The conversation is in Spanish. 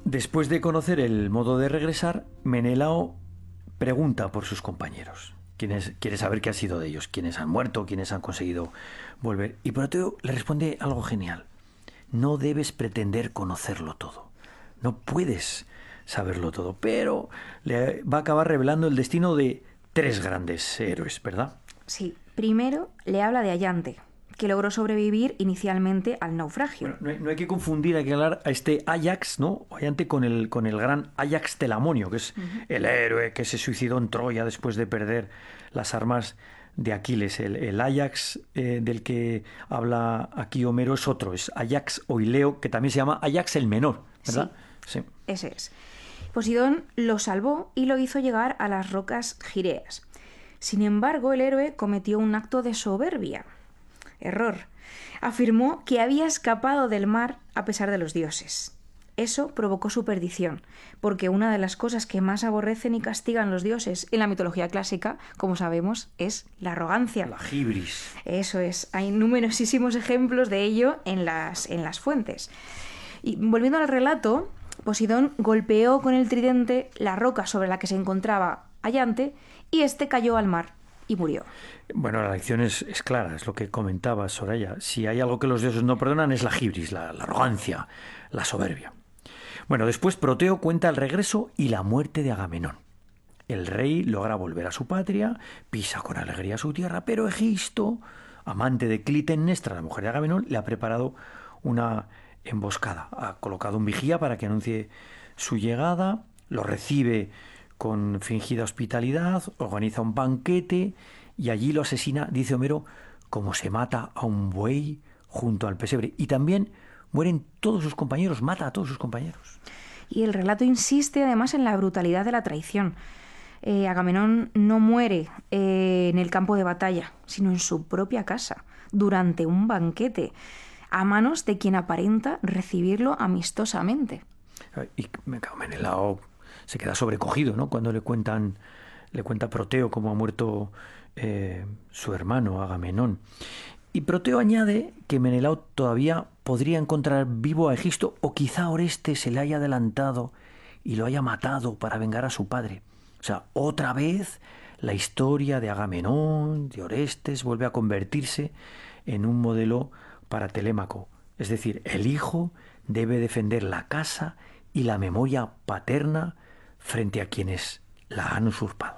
Después de conocer el modo de regresar, Menelao pregunta por sus compañeros. Quiere saber qué ha sido de ellos, quiénes han muerto, quiénes han conseguido volver. Y Proteo le responde algo genial. No debes pretender conocerlo todo. No puedes saberlo todo, pero le va a acabar revelando el destino de 3 grandes héroes, ¿verdad? Sí, primero le habla de Allante, que logró sobrevivir inicialmente al naufragio. Bueno, no hay que confundir, hay que hablar a este Ajax, ¿no? Obviamente con el gran Ajax Telamonio, que es el héroe que se suicidó en Troya después de perder las armas de Aquiles. El Ajax del que habla aquí Homero es otro, es Ajax Oileo, que también se llama Ajax el Menor, ¿verdad? Sí, ese es. Poseidón lo salvó y lo hizo llegar a las rocas gireas. Sin embargo, el héroe cometió un acto de soberbia. Error. Afirmó que había escapado del mar a pesar de los dioses. Eso provocó su perdición, porque una de las cosas que más aborrecen y castigan los dioses en la mitología clásica, como sabemos, es la arrogancia. La hibris. Eso es. Hay numerosísimos ejemplos de ello en las fuentes. Y volviendo al relato, Poseidón golpeó con el tridente la roca sobre la que se encontraba Allante y este cayó al mar y murió. Bueno, la lección es clara, es lo que comentaba Soraya. Si hay algo que los dioses no perdonan es la hibris, la arrogancia, la soberbia. Bueno, después Proteo cuenta el regreso y la muerte de Agamenón. El rey logra volver a su patria, pisa con alegría su tierra, pero Egisto, amante de Clitemnestra, la mujer de Agamenón, le ha preparado una emboscada. Ha colocado un vigía para que anuncie su llegada, lo recibe con fingida hospitalidad, organiza un banquete y allí lo asesina, dice Homero, como se mata a un buey junto al pesebre. Y también mueren todos sus compañeros, mata a todos sus compañeros. Y el relato insiste además en la brutalidad de la traición. Agamenón no muere en el campo de batalla, sino en su propia casa, durante un banquete, a manos de quien aparenta recibirlo amistosamente. Y Menelao se queda sobrecogido, ¿no? Cuando le cuenta Proteo cómo ha muerto su hermano Agamenón. Y Proteo añade que Menelao todavía podría encontrar vivo a Egisto, o quizá Orestes se le haya adelantado y lo haya matado para vengar a su padre. O sea, otra vez la historia de Agamenón, de Orestes, vuelve a convertirse en un modelo para Telémaco. Es decir, el hijo debe defender la casa y la memoria paterna frente a quienes la han usurpado.